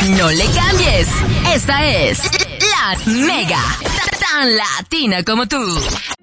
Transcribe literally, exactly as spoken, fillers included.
No le cambies. Esta es La Mega. Tan latina como tú.